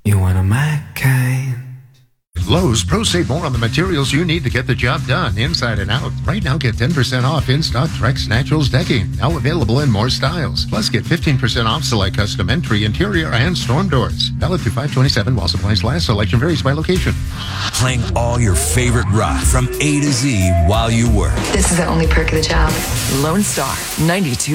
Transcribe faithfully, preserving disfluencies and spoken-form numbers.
You want a my kind. Lowe's Pros save more on the materials you need to get the job done, inside and out. Right now, get ten percent off in-stock Trex Naturals decking, now available in more styles. Plus, get fifteen percent off select custom entry, interior, and storm doors. Valid through five twenty-seven while supplies last. Selection varies by location. Playing all your favorite rock from A to Z while you work. This is the only perk of the job. Lone Star ninety-two.